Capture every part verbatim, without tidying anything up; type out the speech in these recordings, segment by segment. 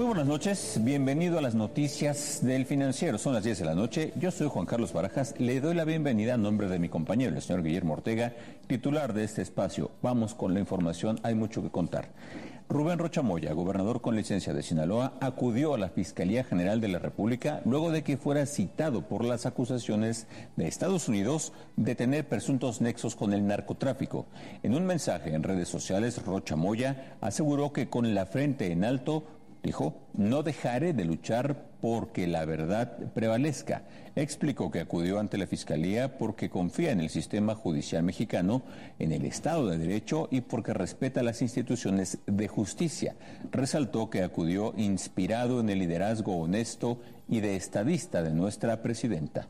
Muy buenas noches, bienvenido a las noticias del Financiero. Son las diez de la noche, yo soy Juan Carlos Barajas, le doy la bienvenida a nombre de mi compañero, el señor Guillermo Ortega, titular de este espacio. Vamos con la información, hay mucho que contar. Rubén Rocha Moya, gobernador con licencia de Sinaloa, acudió a la Fiscalía General de la República luego de que fuera citado por las acusaciones de Estados Unidos de tener presuntos nexos con el narcotráfico. En un mensaje en redes sociales, Rocha Moya aseguró que con la frente en alto, dijo, no dejaré de luchar porque la verdad prevalezca. Explicó que acudió ante la Fiscalía porque confía en el sistema judicial mexicano, en el Estado de Derecho y porque respeta las instituciones de justicia. Resaltó que acudió inspirado en el liderazgo honesto y de estadista de nuestra presidenta.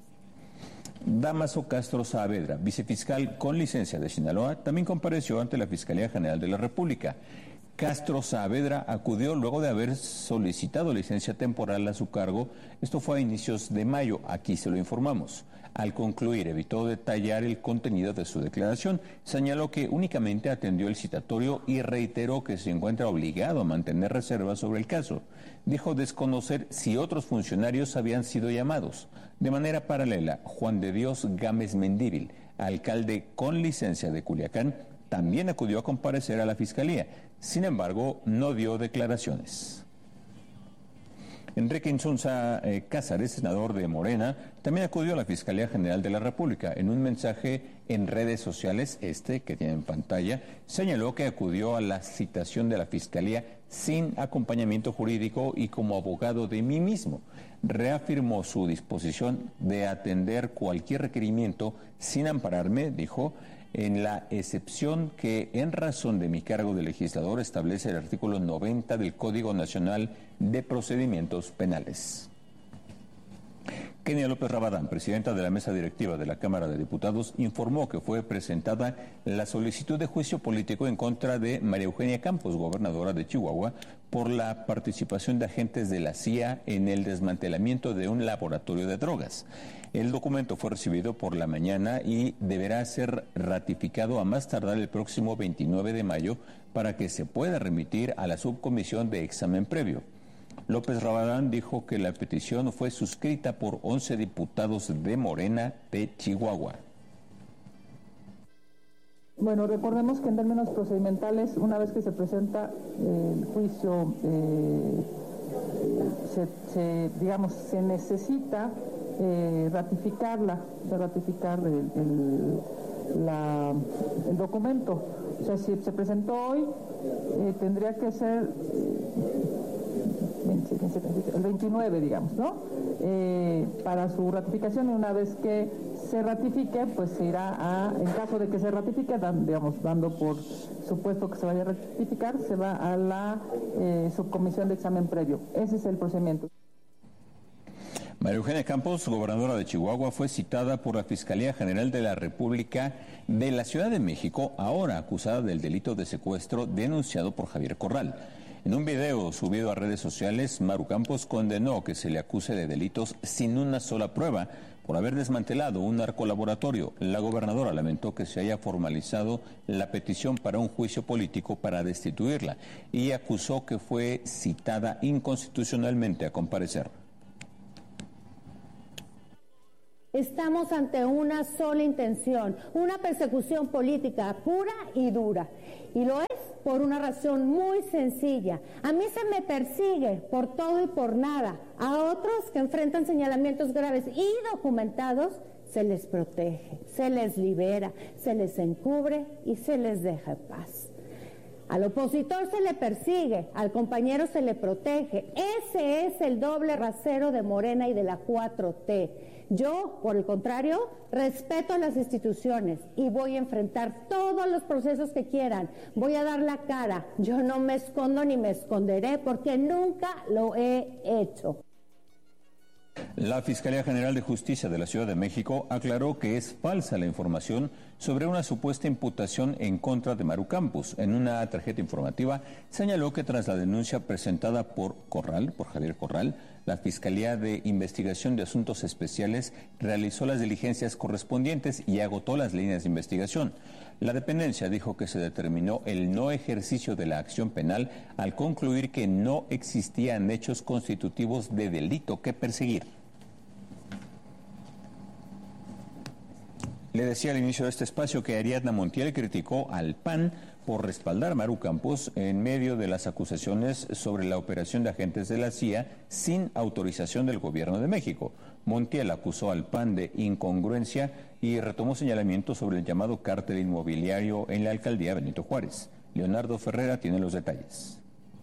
Dámaso Castro Saavedra, vicefiscal con licencia de Sinaloa, también compareció ante la Fiscalía General de la República. Castro Saavedra acudió luego de haber solicitado licencia temporal a su cargo. Esto fue a inicios de mayo, aquí se lo informamos. Al concluir, evitó detallar el contenido de su declaración. Señaló que únicamente atendió el citatorio y reiteró que se encuentra obligado a mantener reservas sobre el caso. Dijo desconocer si otros funcionarios habían sido llamados. De manera paralela, Juan de Dios Gámez Mendívil, alcalde con licencia de Culiacán, también acudió a comparecer a la Fiscalía. Sin embargo, no dio declaraciones. Enrique Insunza eh, Cázares, senador de Morena, también acudió a la Fiscalía General de la República. En un mensaje en redes sociales, este que tiene en pantalla, señaló que acudió a la citación de la Fiscalía sin acompañamiento jurídico y como abogado de mí mismo. Reafirmó su disposición de atender cualquier requerimiento sin ampararme, dijo, en la excepción que en razón de mi cargo de legislador establece el artículo noventa del Código Nacional de Procedimientos Penales. Kenia López Rabadán, presidenta de la mesa directiva de la Cámara de Diputados, informó que fue presentada la solicitud de juicio político en contra de María Eugenia Campos, gobernadora de Chihuahua, por la participación de agentes de la C I A en el desmantelamiento de un laboratorio de drogas. El documento fue recibido por la mañana y deberá ser ratificado a más tardar el próximo veintinueve de mayo para que se pueda remitir a la subcomisión de examen previo. López Rabadán dijo que la petición fue suscrita por once diputados de Morena de Chihuahua. Bueno, recordemos que en términos procedimentales, una vez que se presenta eh, el juicio, eh, se, se, digamos, se necesita eh, ratificarla, de ratificar el, el, la, el documento. O sea, si se presentó hoy, eh, tendría que ser el veintinueve, digamos, ¿no? Eh, para su ratificación, y una vez que se ratifique, pues se irá a, en caso de que se ratifique, dan, digamos, dando por supuesto que se vaya a ratificar, se va a la eh, subcomisión de examen previo. Ese es el procedimiento. María Eugenia Campos, gobernadora de Chihuahua, fue citada por la Fiscalía General de la República de la Ciudad de México, ahora acusada del delito de secuestro denunciado por Javier Corral. En un video subido a redes sociales, Maru Campos condenó que se le acuse de delitos sin una sola prueba por haber desmantelado un narcolaboratorio. La gobernadora lamentó que se haya formalizado la petición para un juicio político para destituirla y acusó que fue citada inconstitucionalmente a comparecer. Estamos ante una sola intención, una persecución política pura y dura. Y lo es por una razón muy sencilla. A mí se me persigue por todo y por nada. A otros que enfrentan señalamientos graves y documentados, se les protege, se les libera, se les encubre y se les deja en paz. Al opositor se le persigue, al compañero se le protege. Ese es el doble rasero de Morena y de la cuatro T. Yo, por el contrario, respeto las instituciones y voy a enfrentar todos los procesos que quieran. Voy a dar la cara. Yo no me escondo ni me esconderé porque nunca lo he hecho. La Fiscalía General de Justicia de la Ciudad de México aclaró que es falsa la información sobre una supuesta imputación en contra de Maru Campos. En una tarjeta informativa señaló que tras la denuncia presentada por Corral, por Javier Corral, La Fiscalía de Investigación de Asuntos Especiales realizó las diligencias correspondientes y agotó las líneas de investigación. La dependencia dijo que se determinó el no ejercicio de la acción penal al concluir que no existían hechos constitutivos de delito que perseguir. Le decía al inicio de este espacio que Ariadna Montiel criticó al P A N por respaldar a Maru Campos en medio de las acusaciones sobre la operación de agentes de la C I A sin autorización del gobierno de México. Montiel acusó al P A N de incongruencia y retomó señalamientos sobre el llamado cártel inmobiliario en la alcaldía Benito Juárez. Leonardo Ferrera tiene los detalles.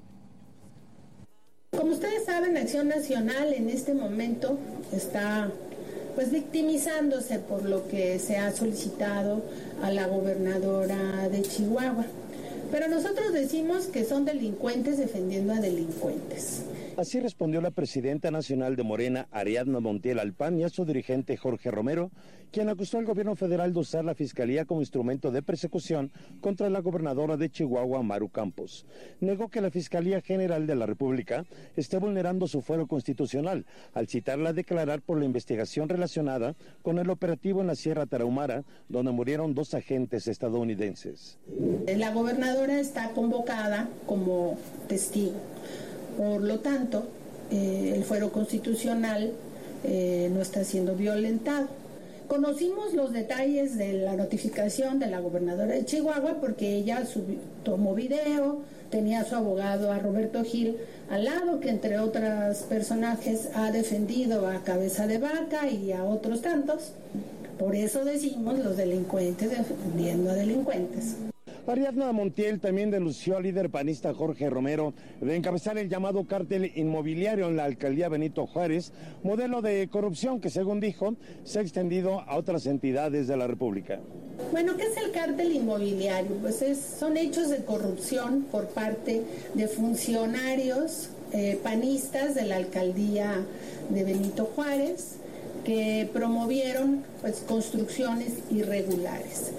Como ustedes saben, Acción Nacional en este momento está pues victimizándose por lo que se ha solicitado a la gobernadora de Chihuahua. Pero nosotros decimos que son delincuentes defendiendo a delincuentes. Así respondió la presidenta nacional de Morena, Ariadna Montiel, al P A N y a su dirigente Jorge Romero, quien acusó al gobierno federal de usar la fiscalía como instrumento de persecución contra la gobernadora de Chihuahua, Maru Campos. Negó que la Fiscalía General de la República esté vulnerando su fuero constitucional al citarla a declarar por la investigación relacionada con el operativo en la Sierra Tarahumara, donde murieron dos agentes estadounidenses. La gobernadora está convocada como testigo. Por lo tanto, eh, el fuero constitucional eh, no está siendo violentado. Conocimos los detalles de la notificación de la gobernadora de Chihuahua porque ella subió, tomó video, tenía a su abogado, a Roberto Gil, al lado, que entre otros personajes ha defendido a Cabeza de Vaca y a otros tantos. Por eso decimos los delincuentes defendiendo a delincuentes. Ariadna Montiel también denunció al líder panista Jorge Romero de encabezar el llamado cártel inmobiliario en la alcaldía Benito Juárez, modelo de corrupción que, según dijo, se ha extendido a otras entidades de la República. Bueno, ¿qué es el cártel inmobiliario? Pues es, son hechos de corrupción por parte de funcionarios eh, panistas de la alcaldía de Benito Juárez que promovieron pues construcciones irregulares.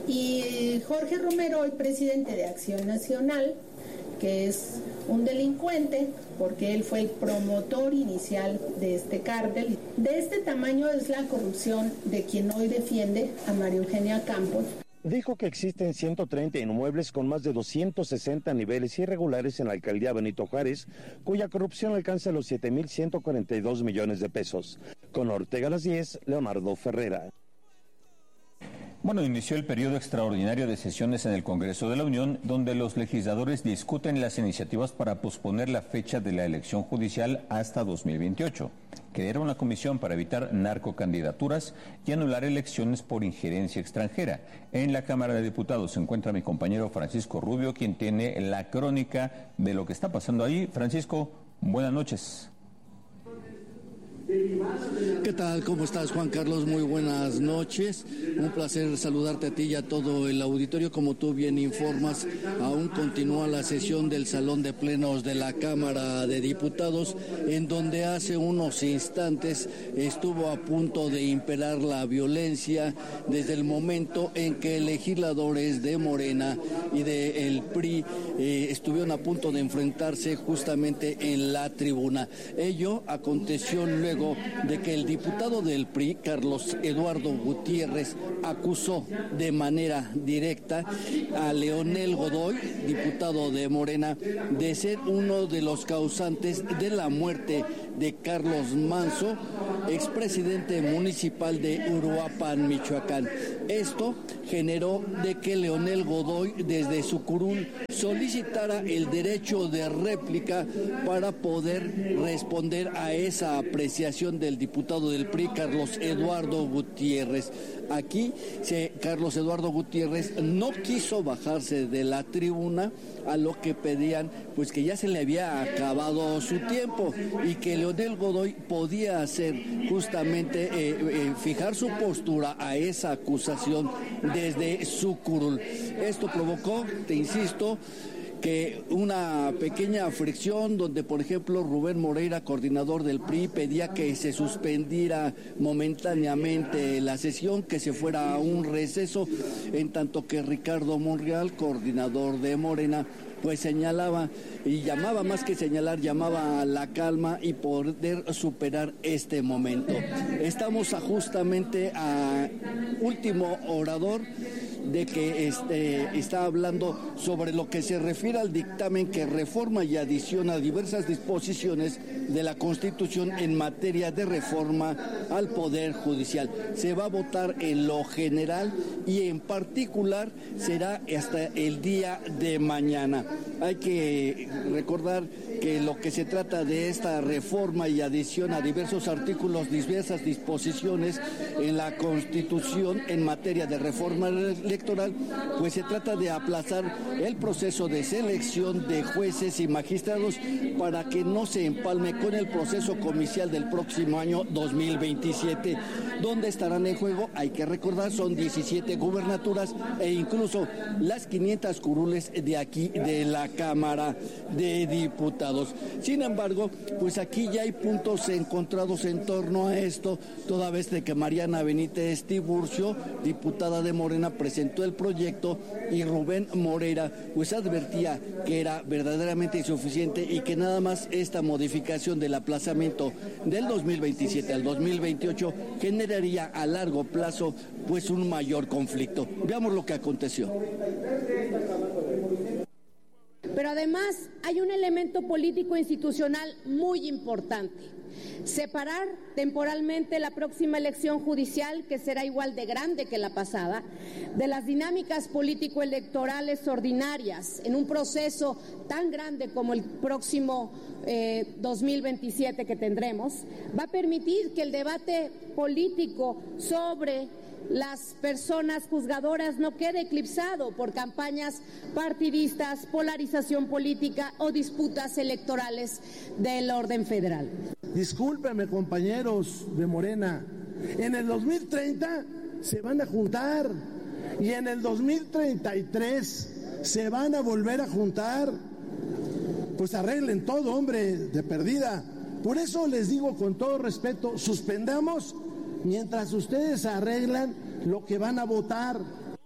Y Jorge Romero, hoy presidente de Acción Nacional, que es un delincuente, porque él fue el promotor inicial de este cártel. De este tamaño es la corrupción de quien hoy defiende a María Eugenia Campos. Dijo que existen ciento treinta inmuebles con más de doscientos sesenta niveles irregulares en la alcaldía Benito Juárez, cuya corrupción alcanza los siete mil ciento cuarenta y dos millones de pesos. Con Ortega a las diez, Leonardo Ferrera. Bueno, inició el periodo extraordinario de sesiones en el Congreso de la Unión, donde los legisladores discuten las iniciativas para posponer la fecha de la elección judicial hasta dos mil veintiocho. Crearon una comisión para evitar narcocandidaturas y anular elecciones por injerencia extranjera. En la Cámara de Diputados se encuentra mi compañero Francisco Rubio, quien tiene la crónica de lo que está pasando ahí. Francisco, buenas noches. ¿Qué tal? ¿Cómo estás, Juan Carlos? Muy buenas noches. Un placer saludarte a ti y a todo el auditorio. Como tú bien informas, aún continúa la sesión del Salón de Plenos de la Cámara de Diputados, en donde hace unos instantes estuvo a punto de imperar la violencia desde el momento en que legisladores de Morena y del P R I eh, estuvieron a punto de enfrentarse justamente en la tribuna. Ello aconteció luego de que el diputado del P R I, Carlos Eduardo Gutiérrez, acusó de manera directa a Leonel Godoy, diputado de Morena, de ser uno de los causantes de la muerte de Carlos Manso, expresidente municipal de Uruapan, Michoacán. Esto generó de que Leonel Godoy, desde su curul, solicitara el derecho de réplica para poder responder a esa apreciación del diputado del P R I, Carlos Eduardo Gutiérrez. Aquí, se, Carlos Eduardo Gutiérrez no quiso bajarse de la tribuna, a lo que pedían pues que ya se le había acabado su tiempo y que Leonel Godoy podía hacer justamente eh, eh, fijar su postura a esa acusación desde su curul. Esto provocó, te insisto, que una pequeña fricción donde, por ejemplo, Rubén Moreira, coordinador del P R I, pedía que se suspendiera momentáneamente la sesión, que se fuera a un receso, en tanto que Ricardo Monreal, coordinador de Morena, pues señalaba y llamaba, más que señalar, llamaba a la calma y poder superar este momento. Estamos a justamente a último orador de que este, está hablando sobre lo que se refiere al dictamen que reforma y adiciona diversas disposiciones de la Constitución en materia de reforma al Poder Judicial. Se va a votar en lo general y en particular será hasta el día de mañana. Hay que recordar que lo que se trata de esta reforma y adición a diversos artículos, diversas disposiciones en la Constitución en materia de reforma electoral, pues se trata de aplazar el proceso de selección de jueces y magistrados para que no se empalme con el proceso comicial del próximo año dos mil veintisiete, donde estarán en juego, hay que recordar, son diecisiete gubernaturas e incluso las quinientas curules de aquí de la Cámara de Diputados. Sin embargo, pues aquí ya hay puntos encontrados en torno a esto, toda vez de que Mariana Benítez Tiburcio, diputada de Morena, presentó el proyecto y Rubén Moreira pues advertía que era verdaderamente insuficiente y que nada más esta modificación del aplazamiento del dos mil veintisiete al dos mil veintiocho generaría a largo plazo pues un mayor conflicto. Veamos lo que aconteció. Pero además hay un elemento político institucional muy importante: separar temporalmente la próxima elección judicial, que será igual de grande que la pasada, de las dinámicas político-electorales ordinarias en un proceso tan grande como el próximo eh, dos mil veintisiete que tendremos. Va a permitir que el debate político sobre las personas juzgadoras no quede eclipsado por campañas partidistas, polarización política o disputas electorales del orden federal. Discúlpenme, compañeros de Morena, en el dos mil treinta se van a juntar y en el dos mil treinta y tres se van a volver a juntar. Pues arreglen todo, hombre, de perdida. Por eso les digo con todo respeto, suspendamos mientras ustedes arreglan lo que van a votar.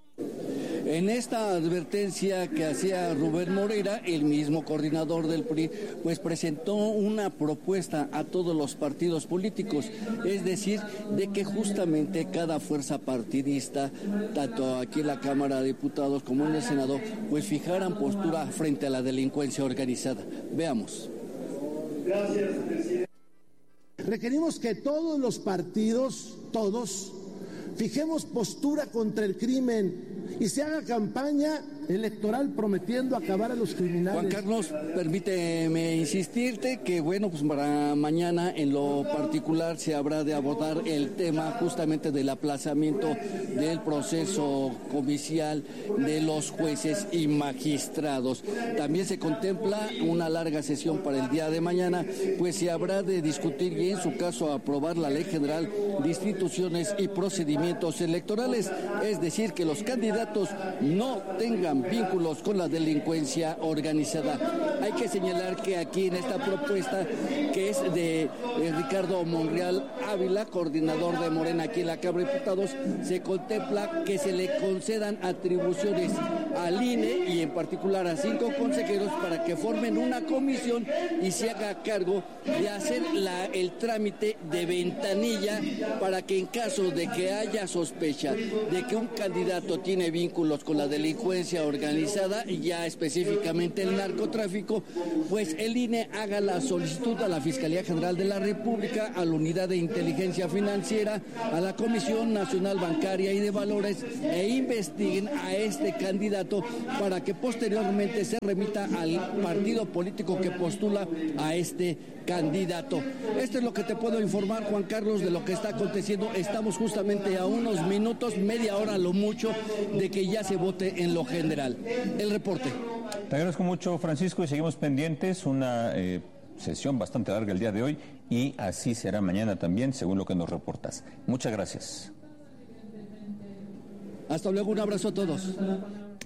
En esta advertencia que hacía Rubén Moreira, el mismo coordinador del P R I, pues presentó una propuesta a todos los partidos políticos, es decir, de que justamente cada fuerza partidista, tanto aquí en la Cámara de Diputados como en el Senado, pues fijaran postura frente a la delincuencia organizada. Veamos. Gracias, presidente. Requerimos que todos los partidos, todos, fijemos postura contra el crimen y se haga campaña electoral prometiendo acabar a los criminales. Juan Carlos, permíteme insistirte que, bueno, pues para mañana en lo particular se habrá de abordar el tema justamente del aplazamiento del proceso comicial de los jueces y magistrados. También se contempla una larga sesión para el día de mañana, pues se habrá de discutir y en su caso aprobar la Ley General de Instituciones y Procedimientos Electorales, es decir, que los candidatos no tengan vínculos con la delincuencia organizada. Hay que señalar que aquí en esta propuesta, que es de eh, Ricardo Monreal Ávila, coordinador de Morena aquí en la Cámara de Diputados, se contempla que se le concedan atribuciones al I N E y en particular a cinco consejeros para que formen una comisión y se haga cargo de hacer la, el trámite de ventanilla para que en caso de que haya sospecha de que un candidato tiene vínculos con la delincuencia organizada y ya específicamente el narcotráfico, pues el I N E haga la solicitud a la Fiscalía General de la República, a la Unidad de Inteligencia Financiera, a la Comisión Nacional Bancaria y de Valores e investiguen a este candidato para que posteriormente se remita al partido político que postula a este candidato. Esto es lo que te puedo informar, Juan Carlos, de lo que está aconteciendo. Estamos justamente a unos minutos, media hora a lo mucho, de que ya se vote en lo general. El reporte. Te agradezco mucho, Francisco, y seguimos pendientes. Una eh, sesión bastante larga el día de hoy y así será mañana también, según lo que nos reportas. Muchas gracias. Hasta luego, un abrazo a todos.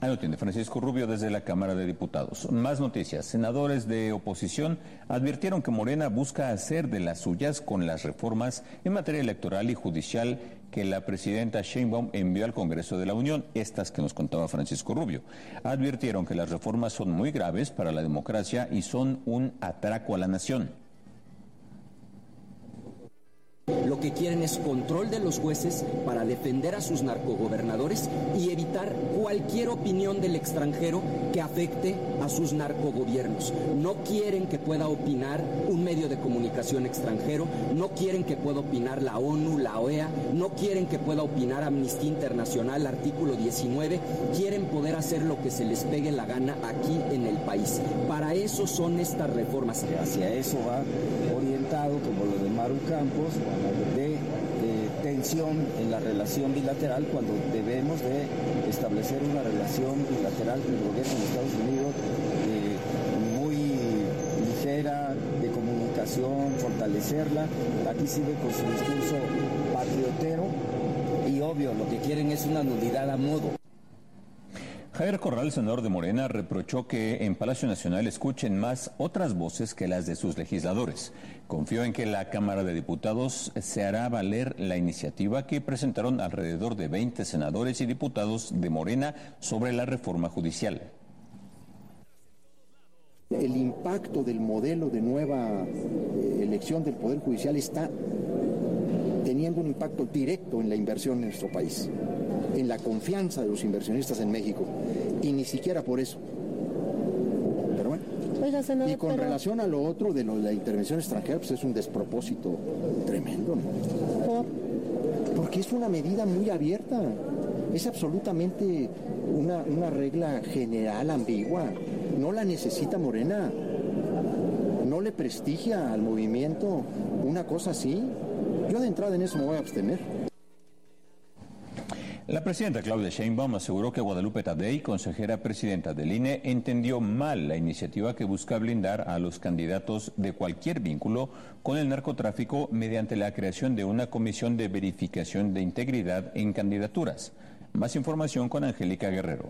Ahí lo tiene Francisco Rubio desde la Cámara de Diputados. Más noticias. Senadores de oposición advirtieron que Morena busca hacer de las suyas con las reformas en materia electoral y judicial que la presidenta Sheinbaum envió al Congreso de la Unión, estas que nos contaba Francisco Rubio. Advirtieron que las reformas son muy graves para la democracia y son un atraco a la nación. Lo que quieren es control de los jueces para defender a sus narcogobernadores y evitar cualquier opinión del extranjero que afecte a sus narcogobiernos. No quieren que pueda opinar un medio de comunicación extranjero, no quieren que pueda opinar la ONU, la O E A, no quieren que pueda opinar Amnistía Internacional, artículo diecinueve, quieren poder hacer lo que se les pegue la gana aquí en el país. Para eso son estas reformas. Hacia eso va orientado, como lo de Maru Campos, de, de tensión en la relación bilateral cuando debemos de establecer una relación bilateral con el gobierno de Estados Unidos eh, muy ligera, de comunicación, fortalecerla. Aquí sigue con su discurso patriotero y obvio, lo que quieren es una nulidad a modo. Javier Corral, senador de Morena, reprochó que en Palacio Nacional escuchen más otras voces que las de sus legisladores. Confió en que la Cámara de Diputados se hará valer la iniciativa que presentaron alrededor de veinte senadores y diputados de Morena sobre la reforma judicial. El impacto del modelo de nueva eh, elección del Poder Judicial está teniendo un impacto directo en la inversión en nuestro país, en la confianza de los inversionistas en México, y ni siquiera por eso. Pero bueno. Oiga, senador, y con pero... relación a lo otro de lo, la intervención extranjera, pues es un despropósito tremendo, ¿no? ¿Por? Porque es una medida muy abierta, es absolutamente una, una regla general ambigua, no la necesita Morena, no le prestigia al movimiento una cosa así. Yo de entrada en eso me voy a abstener. La presidenta Claudia Sheinbaum aseguró que Guadalupe Tadei, consejera presidenta del I N E, entendió mal la iniciativa que busca blindar a los candidatos de cualquier vínculo con el narcotráfico mediante la creación de una comisión de verificación de integridad en candidaturas. Más información con Angélica Guerrero.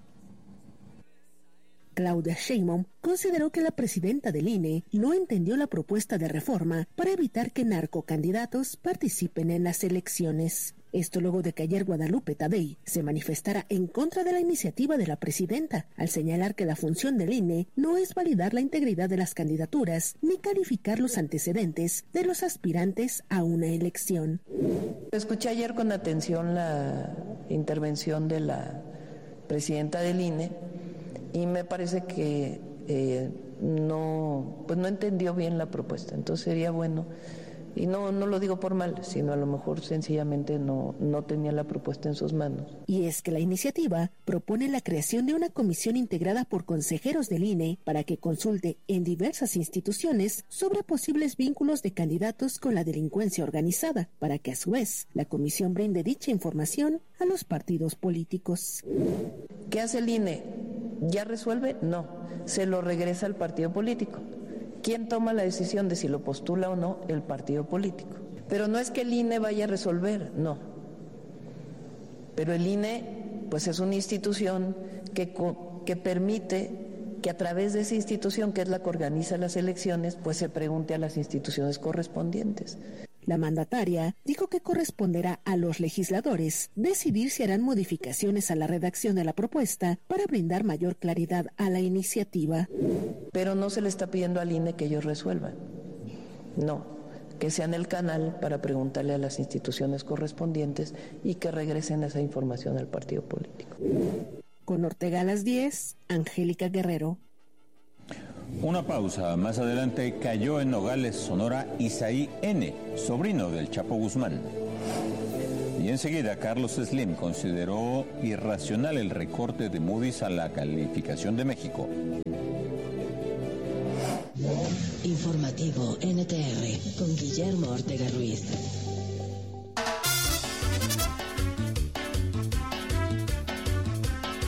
Claudia Sheinbaum consideró que la presidenta del I N E no entendió la propuesta de reforma para evitar que narcocandidatos participen en las elecciones. Esto luego de que ayer Guadalupe Tadei se manifestara en contra de la iniciativa de la presidenta, al señalar que la función del I N E no es validar la integridad de las candidaturas ni calificar los antecedentes de los aspirantes a una elección. Escuché ayer con atención la intervención de la presidenta del I N E y me parece que eh, no, pues no entendió bien la propuesta. Entonces sería bueno, y no, no lo digo por mal, sino a lo mejor sencillamente no, no tenía la propuesta en sus manos. Y es que la iniciativa propone la creación de una comisión integrada por consejeros del I N E para que consulte en diversas instituciones sobre posibles vínculos de candidatos con la delincuencia organizada, para que a su vez la comisión brinde dicha información a los partidos políticos. ¿Qué hace el I N E? ¿Ya resuelve? No, se lo regresa al partido político. ¿Quién toma la decisión de si lo postula o no? El partido político. Pero no es que el I N E vaya a resolver, no. Pero el I N E, pues es una institución que, que permite que a través de esa institución, que es la que organiza las elecciones, pues se pregunte a las instituciones correspondientes. La mandataria dijo que corresponderá a los legisladores decidir si harán modificaciones a la redacción de la propuesta para brindar mayor claridad a la iniciativa. Pero no se le está pidiendo al I N E que ellos resuelvan. No, que sean el canal para preguntarle a las instituciones correspondientes y que regresen esa información al partido político. Con Ortega a las diez, Angélica Guerrero. Una pausa. Más adelante cayó en Nogales, Sonora, Isaí N., sobrino del Chapo Guzmán. Y enseguida Carlos Slim consideró irracional el recorte de Moody's a la calificación de México. Informativo N T R con Guillermo Ortega Ruiz.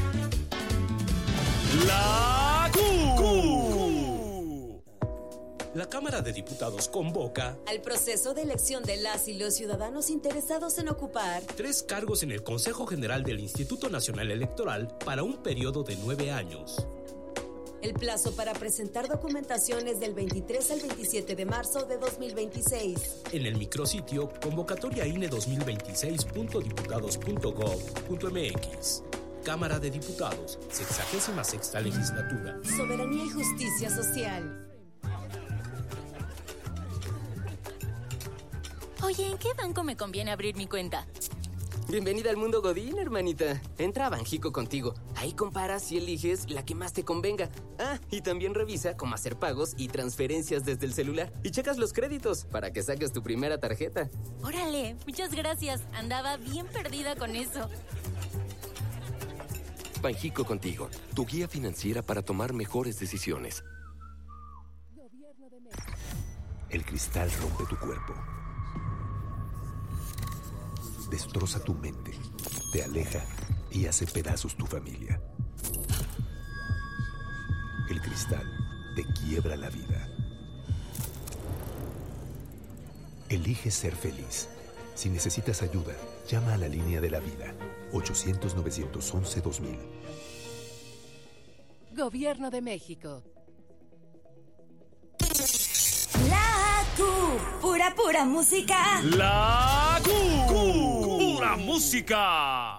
La Q. la Cámara de Diputados convoca al proceso de elección de las y los ciudadanos interesados en ocupar tres cargos en el Consejo General del Instituto Nacional Electoral para un periodo de nueve años. El plazo para presentar documentación es del veintitrés al veintisiete de marzo de dos mil veintiséis. En el micrositio convocatoria I N E dos mil veintiséis punto diputados punto gov punto m x. Cámara de Diputados, sexagésima sexta legislatura. Soberanía y justicia social. Oye, ¿en qué banco me conviene abrir mi cuenta? Bienvenida al mundo Godín, hermanita. Entra a Banjico contigo. Ahí comparas y eliges la que más te convenga. Ah, y también revisa cómo hacer pagos y transferencias desde el celular. Y checas los créditos para que saques tu primera tarjeta. Órale, muchas gracias. Andaba bien perdida con eso. Banjico contigo, tu guía financiera para tomar mejores decisiones. El cristal rompe tu cuerpo. Destroza tu mente, te aleja y hace pedazos tu familia. El cristal te quiebra la vida. Elige ser feliz. Si necesitas ayuda, llama a la línea de la vida. ochocientos, novecientos once, dos mil. Gobierno de México. La Q, pura, pura música. La Q, Q, pura música.